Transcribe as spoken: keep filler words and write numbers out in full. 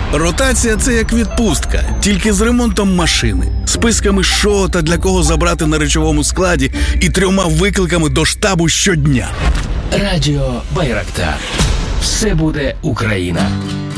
Ротація – це як відпустка, тільки з ремонтом машини, списками що та для кого забрати на речовому складі і трьома викликами до штабу щодня. Радіо Байрактар. Все буде Україна.